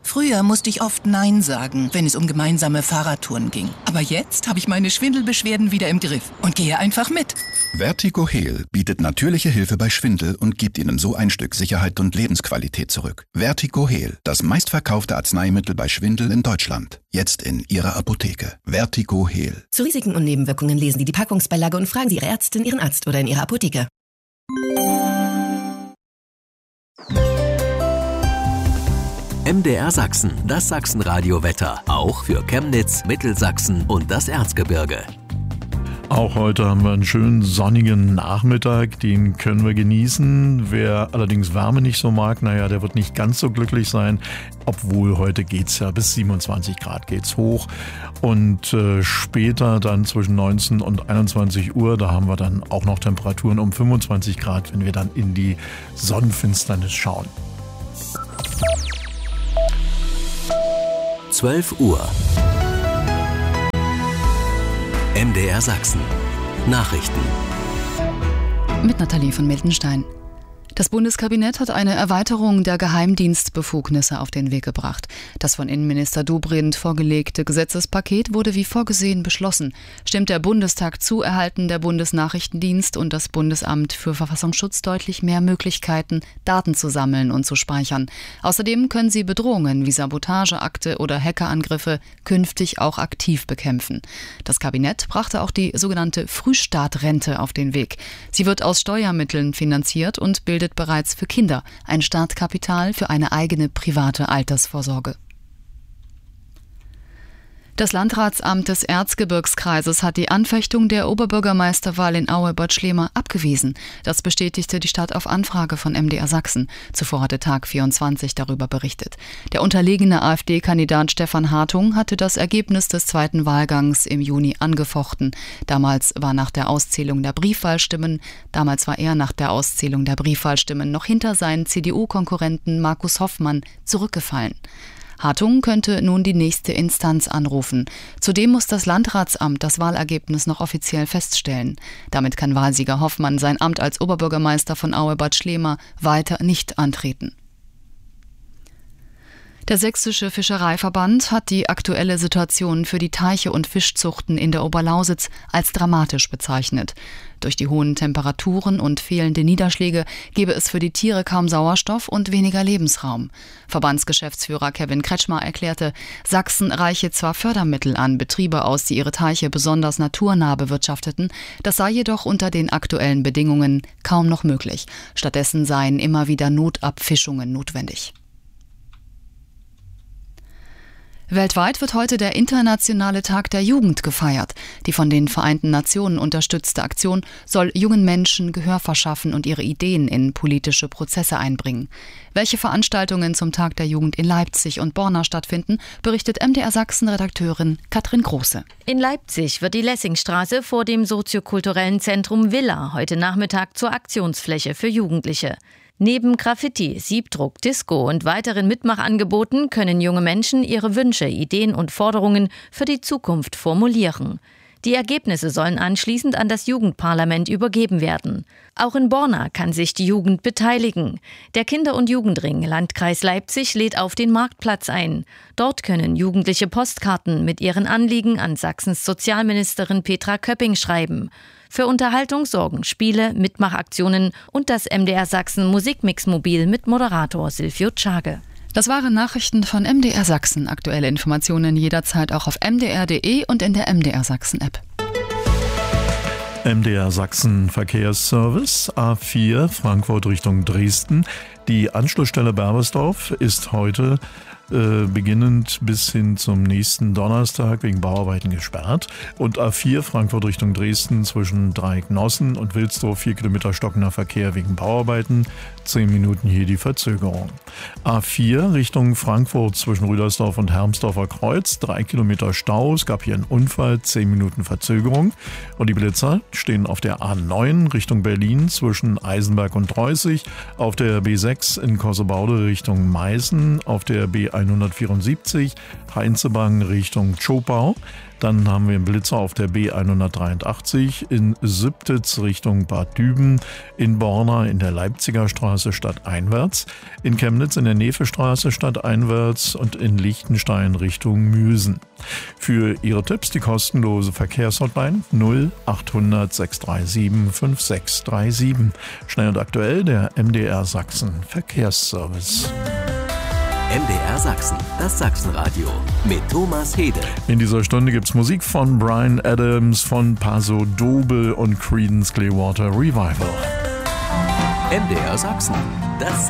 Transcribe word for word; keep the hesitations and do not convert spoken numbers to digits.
Früher musste ich oft Nein sagen, wenn es um gemeinsame Fahrradtouren ging. Aber jetzt habe ich meine Schwindelbeschwerden wieder im Griff und gehe einfach mit. Vertigo Heal bietet natürliche Hilfe bei Schwindel und gibt Ihnen so ein Stück Sicherheit und Lebensqualität zurück. Vertigo Heal, das meistverkaufte Arzneimittel bei Schwindel in Deutschland. Jetzt in Ihrer Apotheke. Vertigo Heal. Zu Risiken und Nebenwirkungen lesen Sie die Packungsbeilage und fragen Sie Ihre Ärztin, Ihren Arzt oder in Ihrer Apotheke. M D R Sachsen, das Sachsenradio-Wetter. Auch für Chemnitz, Mittelsachsen und das Erzgebirge. Auch heute haben wir einen schönen sonnigen Nachmittag, den können wir genießen. Wer allerdings Wärme nicht so mag, naja, der wird nicht ganz so glücklich sein. Obwohl heute geht's ja bis siebenundzwanzig Grad geht's hoch. Und äh, später dann zwischen neunzehn und einundzwanzig Uhr, da haben wir dann auch noch Temperaturen um fünfundzwanzig Grad, wenn wir dann in die Sonnenfinsternis schauen. zwölf Uhr. M D R Sachsen. Nachrichten. Mit Nathalie von Miltenstein. Das Bundeskabinett hat eine Erweiterung der Geheimdienstbefugnisse auf den Weg gebracht. Das von Innenminister Dobrindt vorgelegte Gesetzespaket wurde wie vorgesehen beschlossen. Stimmt der Bundestag zu, erhalten der Bundesnachrichtendienst und das Bundesamt für Verfassungsschutz deutlich mehr Möglichkeiten, Daten zu sammeln und zu speichern. Außerdem können sie Bedrohungen wie Sabotageakte oder Hackerangriffe künftig auch aktiv bekämpfen. Das Kabinett brachte auch die sogenannte Frühstartrente auf den Weg. Sie wird aus Steuermitteln finanziert und bildet bereits für Kinder ein Startkapital für eine eigene private Altersvorsorge. Das Landratsamt des Erzgebirgskreises hat die Anfechtung der Oberbürgermeisterwahl in Aue-Bad Schlema abgewiesen. Das bestätigte die Stadt auf Anfrage von M D R Sachsen. Zuvor hatte Tag vierundzwanzig darüber berichtet. Der unterlegene AfD-Kandidat Stefan Hartung hatte das Ergebnis des zweiten Wahlgangs im Juni angefochten. Damals war nach der Auszählung der Briefwahlstimmen, damals war er nach der Auszählung der Briefwahlstimmen noch hinter seinen C D U-Konkurrenten Markus Hoffmann zurückgefallen. Hartung könnte nun die nächste Instanz anrufen. Zudem muss das Landratsamt das Wahlergebnis noch offiziell feststellen. Damit kann Wahlsieger Hoffmann sein Amt als Oberbürgermeister von Aue-Bad Schlema weiter nicht antreten. Der Sächsische Fischereiverband hat die aktuelle Situation für die Teiche und Fischzuchten in der Oberlausitz als dramatisch bezeichnet. Durch die hohen Temperaturen und fehlende Niederschläge gebe es für die Tiere kaum Sauerstoff und weniger Lebensraum. Verbandsgeschäftsführer Kevin Kretschmer erklärte, Sachsen reiche zwar Fördermittel an Betriebe aus, die ihre Teiche besonders naturnah bewirtschafteten, das sei jedoch unter den aktuellen Bedingungen kaum noch möglich. Stattdessen seien immer wieder Notabfischungen notwendig. Weltweit wird heute der Internationale Tag der Jugend gefeiert. Die von den Vereinten Nationen unterstützte Aktion soll jungen Menschen Gehör verschaffen und ihre Ideen in politische Prozesse einbringen. Welche Veranstaltungen zum Tag der Jugend in Leipzig und Borna stattfinden, berichtet M D R Sachsen-Redakteurin Katrin Große. In Leipzig wird die Lessingstraße vor dem soziokulturellen Zentrum Villa heute Nachmittag zur Aktionsfläche für Jugendliche. Neben Graffiti, Siebdruck, Disco und weiteren Mitmachangeboten können junge Menschen ihre Wünsche, Ideen und Forderungen für die Zukunft formulieren. Die Ergebnisse sollen anschließend an das Jugendparlament übergeben werden. Auch in Borna kann sich die Jugend beteiligen. Der Kinder- und Jugendring Landkreis Leipzig lädt auf den Marktplatz ein. Dort können Jugendliche Postkarten mit ihren Anliegen an Sachsens Sozialministerin Petra Köpping schreiben. Für Unterhaltung sorgen Spiele, Mitmachaktionen und das M D R Sachsen Musikmixmobil mit Moderator Silvio Tschage. Das waren Nachrichten von M D R Sachsen. Aktuelle Informationen jederzeit auch auf m d r punkt d e und in der M D R Sachsen App. M D R Sachsen Verkehrsservice A vier Frankfurt Richtung Dresden. Die Anschlussstelle Berbersdorf ist heute äh, beginnend bis hin zum nächsten Donnerstag wegen Bauarbeiten gesperrt. Und A vier Frankfurt Richtung Dresden zwischen Dreiecknossen und Wilsdorf vier Kilometer stockender Verkehr wegen Bauarbeiten. zehn Minuten hier die Verzögerung. A vier Richtung Frankfurt zwischen Rüdersdorf und Hermsdorfer Kreuz. drei Kilometer Stau. Es gab hier einen Unfall. zehn Minuten Verzögerung. Und die Blitzer stehen auf der A neun Richtung Berlin zwischen Eisenberg und Dreußig. Auf der B sechs in Kossebaude Richtung Meißen. Auf der B hundertvierundsiebzig Heinzebang Richtung Tschopau. Dann haben wir einen Blitzer auf der B hundertdreiundachtzig in Sübtitz Richtung Bad Düben, in Borna in der Leipziger Straße stadteinwärts, in Chemnitz in der Nefestraße stadteinwärts und in Liechtenstein Richtung Müsen. Für Ihre Tipps die kostenlose Verkehrshotline null achthundert sechs drei sieben fünf sechs drei sieben. Schnell und aktuell der M D R Sachsen Verkehrsservice. M D R Sachsen, das Sachsenradio mit Thomas Hede. In dieser Stunde gibt's Musik von Bryan Adams, von Paso Doble und Creedence Clearwater Revival. M D R Sachsen, das